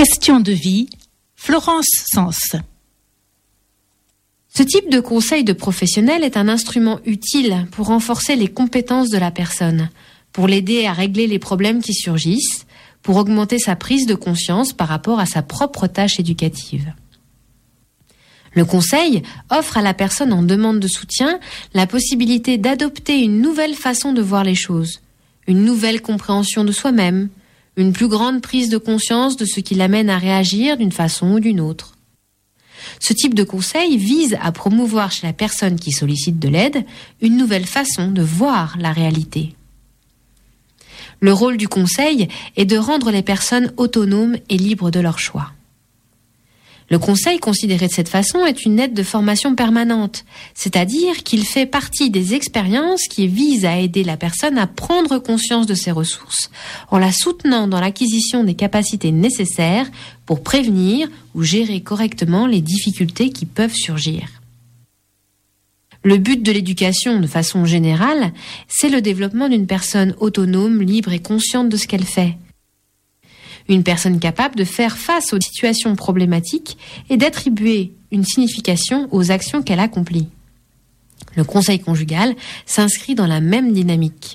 Question de vie, Florence Sens. Ce type de conseil de professionnel est un instrument utile pour renforcer les compétences de la personne, pour l'aider à régler les problèmes qui surgissent, pour augmenter sa prise de conscience par rapport à sa propre tâche éducative. Le conseil offre à la personne en demande de soutien la possibilité d'adopter une nouvelle façon de voir les choses, une nouvelle compréhension de soi-même, une plus grande prise de conscience de ce qui l'amène à réagir d'une façon ou d'une autre. Ce type de conseil vise à promouvoir chez la personne qui sollicite de l'aide une nouvelle façon de voir la réalité. Le rôle du conseil est de rendre les personnes autonomes et libres de leur choix. Le conseil considéré de cette façon est une aide de formation permanente, c'est-à-dire qu'il fait partie des expériences qui visent à aider la personne à prendre conscience de ses ressources, en la soutenant dans l'acquisition des capacités nécessaires pour prévenir ou gérer correctement les difficultés qui peuvent surgir. Le but de l'éducation, de façon générale, c'est le développement d'une personne autonome, libre et consciente de ce qu'elle fait. Une personne capable de faire face aux situations problématiques et d'attribuer une signification aux actions qu'elle accomplit. Le conseil conjugal s'inscrit dans la même dynamique.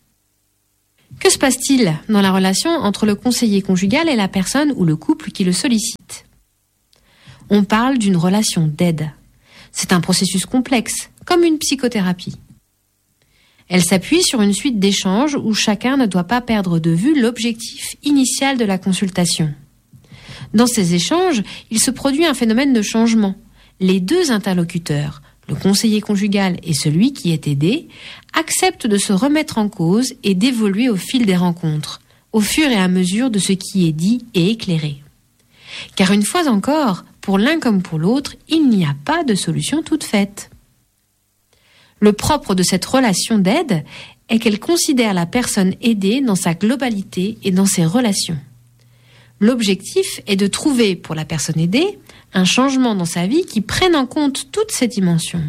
Que se passe-t-il dans la relation entre le conseiller conjugal et la personne ou le couple qui le sollicite ? On parle d'une relation d'aide. C'est un processus complexe, comme une psychothérapie. Elle s'appuie sur une suite d'échanges où chacun ne doit pas perdre de vue l'objectif initial de la consultation. Dans ces échanges, il se produit un phénomène de changement. Les deux interlocuteurs, le conseiller conjugal et celui qui est aidé, acceptent de se remettre en cause et d'évoluer au fil des rencontres, au fur et à mesure de ce qui est dit et éclairé. Car une fois encore, pour l'un comme pour l'autre, il n'y a pas de solution toute faite. Le propre de cette relation d'aide est qu'elle considère la personne aidée dans sa globalité et dans ses relations. L'objectif est de trouver pour la personne aidée un changement dans sa vie qui prenne en compte toutes ces dimensions.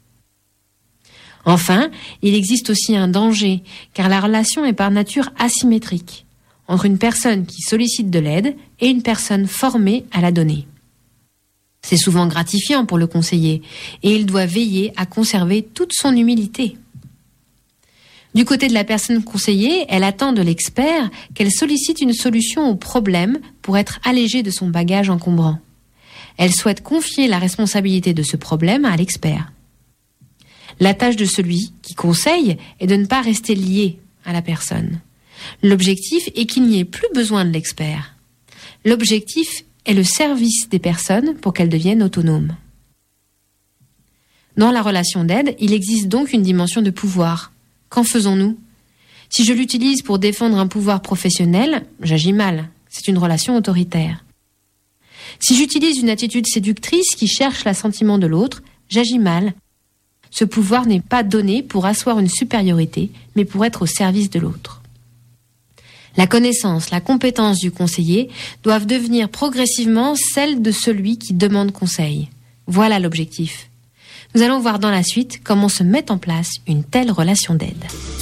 Enfin, il existe aussi un danger, car la relation est par nature asymétrique, entre une personne qui sollicite de l'aide et une personne formée à la donner. C'est souvent gratifiant pour le conseiller et il doit veiller à conserver toute son humilité. Du côté de la personne conseillée, elle attend de l'expert qu'elle sollicite une solution au problème pour être allégée de son bagage encombrant. Elle souhaite confier la responsabilité de ce problème à l'expert. La tâche de celui qui conseille est de ne pas rester lié à la personne. L'objectif est qu'il n'y ait plus besoin de l'expert. L'objectif est le service des personnes pour qu'elles deviennent autonomes. Dans la relation d'aide, il existe donc une dimension de pouvoir. Qu'en faisons-nous ? Si je l'utilise pour défendre un pouvoir professionnel, j'agis mal. C'est une relation autoritaire. Si j'utilise une attitude séductrice qui cherche l'assentiment de l'autre, j'agis mal. Ce pouvoir n'est pas donné pour asseoir une supériorité, mais pour être au service de l'autre. La connaissance, la compétence du conseiller doivent devenir progressivement celle de celui qui demande conseil. Voilà l'objectif. Nous allons voir dans la suite comment se met en place une telle relation d'aide.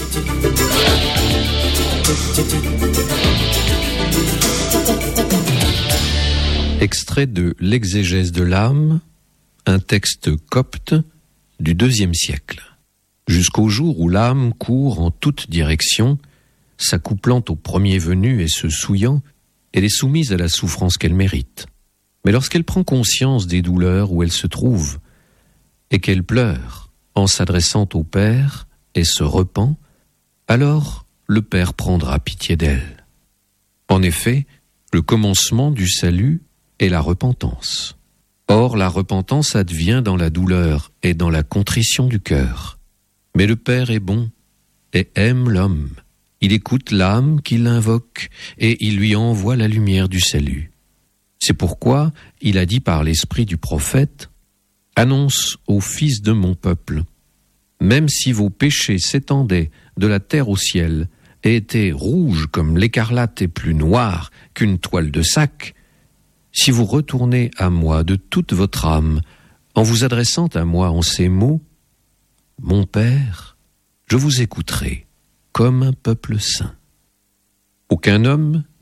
Extrait de l'Exégèse de l'âme, un texte copte du IIe siècle. Jusqu'au jour où l'âme court en toutes directions, s'accouplant au premier venu et se souillant, elle est soumise à la souffrance qu'elle mérite. Mais lorsqu'elle prend conscience des douleurs où elle se trouve, et qu'elle pleure en s'adressant au Père et se repent, alors le Père prendra pitié d'elle. En effet, le commencement du salut est la repentance. Or, la repentance advient dans la douleur et dans la contrition du cœur. Mais le Père est bon et aime l'homme. Il écoute l'âme qui l'invoque et il lui envoie la lumière du salut. C'est pourquoi il a dit par l'esprit du prophète « Annonce aux fils de mon peuple, même si vos péchés s'étendaient de la terre au ciel et étaient rouges comme l'écarlate et plus noirs qu'une toile de sac, si vous retournez à moi de toute votre âme en vous adressant à moi en ces mots, mon Père, je vous écouterai. Comme un peuple saint. Aucun homme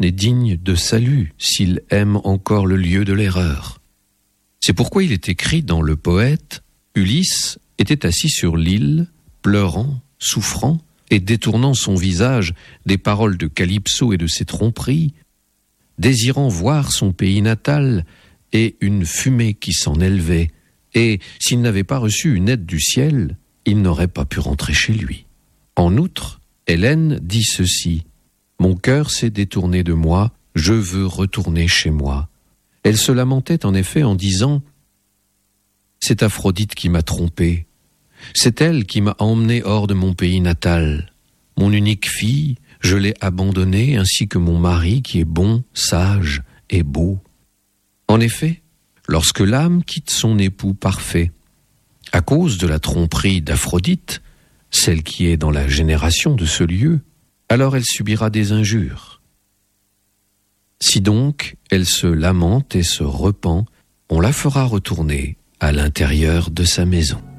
n'est digne de salut s'il aime encore le lieu de l'erreur. C'est pourquoi il est écrit dans le poète, Ulysse était assis sur l'île, pleurant, souffrant, et détournant son visage des paroles de Calypso et de ses tromperies, désirant voir son pays natal et une fumée qui s'en élevait, et s'il n'avait pas reçu une aide du ciel, il n'aurait pas pu rentrer chez lui. En outre, Hélène dit ceci, « Mon cœur s'est détourné de moi, je veux retourner chez moi. » Elle se lamentait en effet en disant « C'est Aphrodite qui m'a trompé. C'est elle qui m'a emmené hors de mon pays natal. Mon unique fille, je l'ai abandonnée, ainsi que mon mari qui est bon, sage et beau. » En effet, lorsque l'âme quitte son époux parfait, à cause de la tromperie d'Aphrodite, celle qui est dans la génération de ce lieu, alors elle subira des injures. Si donc elle se lamente et se repent, on la fera retourner à l'intérieur de sa maison.